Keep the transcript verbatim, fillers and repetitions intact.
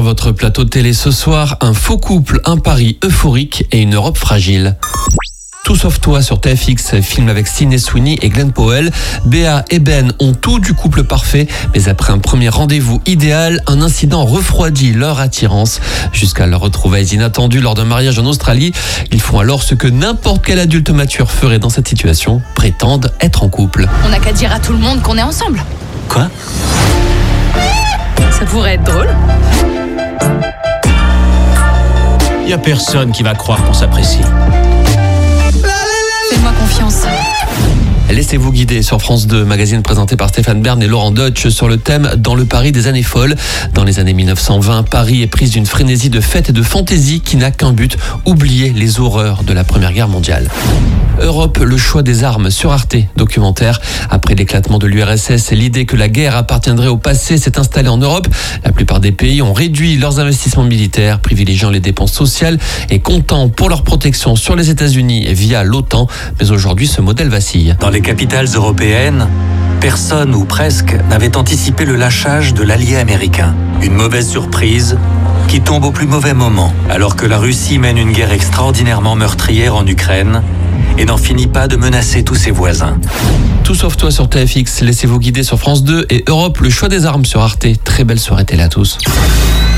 votre plateau de télé ce soir, un faux couple, un Paris euphorique et une Europe fragile. Tout sauf toi sur T F X, film avec Sydney Sweeney et Glenn Powell. Béa et Ben ont tout du couple parfait, mais après un premier rendez-vous idéal, un incident refroidit leur attirance. Jusqu'à leur retrouvailles inattendues lors d'un mariage en Australie, ils font alors ce que n'importe quel adulte mature ferait dans cette situation, prétendent être en couple. On n'a qu'à dire à tout le monde qu'on est ensemble. Quoi ? Ça pourrait être drôle. Y a personne qui va croire qu'on s'apprécie. Fais-moi confiance. Laissez-vous guider sur France deux, magazine présenté par Stéphane Bern et Laurent Deutsch sur le thème « Dans le Paris des années folles ». Dans les années mille neuf cent vingt, Paris est prise d'une frénésie de fêtes et de fantaisie qui n'a qu'un but, oublier les horreurs de la Première Guerre mondiale. Europe, le choix des armes sur Arte, documentaire. Après l'éclatement de l'U R S S, l'idée que la guerre appartiendrait au passé s'est installée en Europe. La plupart des pays ont réduit leurs investissements militaires, privilégiant les dépenses sociales et comptant pour leur protection sur les États-Unis via l'OTAN. Mais aujourd'hui, ce modèle vacille. Dans les capitales européennes, personne ou presque n'avait anticipé le lâchage de l'allié américain. Une mauvaise surprise qui tombe au plus mauvais moment, alors que la Russie mène une guerre extraordinairement meurtrière en Ukraine et n'en finit pas de menacer tous ses voisins. Tout sauf toi sur T F X, laissez-vous guider sur France deux et Europe, le choix des armes sur Arte. Très belle soirée télé à tous.